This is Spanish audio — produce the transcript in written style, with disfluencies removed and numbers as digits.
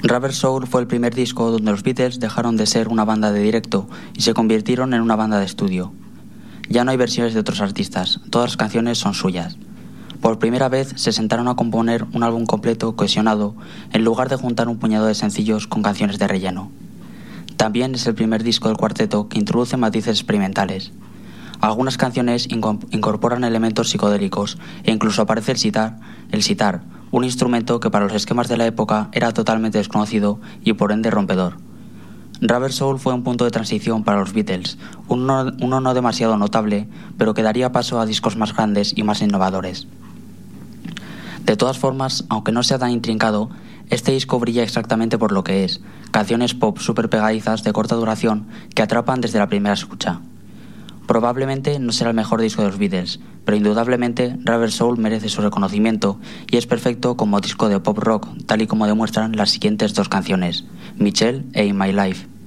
Rubber Soul fue el primer disco donde los Beatles dejaron de ser una banda de directo y se convirtieron en una banda de estudio. Ya no hay versiones de otros artistas, todas las canciones son suyas. Por primera vez se sentaron a componer un álbum completo, cohesionado, en lugar de juntar un puñado de sencillos con canciones de relleno. También es el primer disco del cuarteto que introduce matices experimentales. Algunas canciones incorporan elementos psicodélicos e incluso aparece el sitar, un instrumento que para los esquemas de la época era totalmente desconocido y por ende rompedor. Rubber Soul fue un punto de transición para los Beatles, uno no demasiado notable, pero que daría paso a discos más grandes y más innovadores. De todas formas, aunque no sea tan intrincado, este disco brilla exactamente por lo que es, canciones pop súper pegadizas de corta duración que atrapan desde la primera escucha. Probablemente no será el mejor disco de los Beatles, pero indudablemente Rubber Soul merece su reconocimiento y es perfecto como disco de pop rock, tal y como demuestran las siguientes dos canciones, Michelle e In My Life.